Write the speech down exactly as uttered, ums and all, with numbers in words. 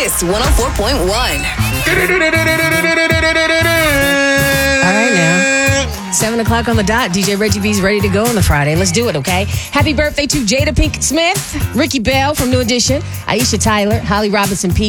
Kiss one oh four point one. All right now. Seven o'clock on the dot. D J Reggie V's ready to go on the Friday. Let's do it, okay? Happy birthday to Jada Pinkett Smith, Ricky Bell from New Edition, Aisha Tyler, Holly Robinson P.